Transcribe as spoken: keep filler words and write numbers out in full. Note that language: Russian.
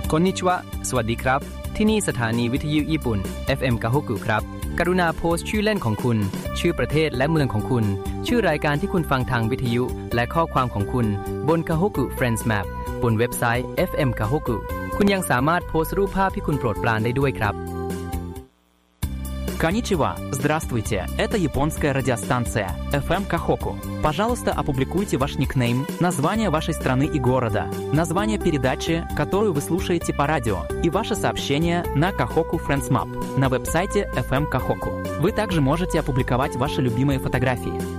คอนนิชิวะสวัสดีครับที่นี่สถานีวิทยุญี่ปุ่น เอฟ เอ็ม Kahoku ครับกรุณาโพสต์ชื่อเล่นของคุณชื่อประเทศและเมืองของคุณชื่อรายการที่คุณฟังทางวิทยุและข้อความของคุณบน Kahoku Friends Map บนเว็บไซต์ เอฟ เอ็ม Kahoku คุณยังสามารถโพสต์รูปภาพที่คุณโปรดปรานได้ด้วยครับ Конничева, здравствуйте, это японская радиостанция эф эм Kahoku. Пожалуйста, опубликуйте ваш никнейм, название вашей страны и города, название передачи, которую вы слушаете по радио, и ваше сообщение на Kahoku Friends Map на веб-сайте эф эм Kahoku. Вы также можете опубликовать ваши любимые фотографии.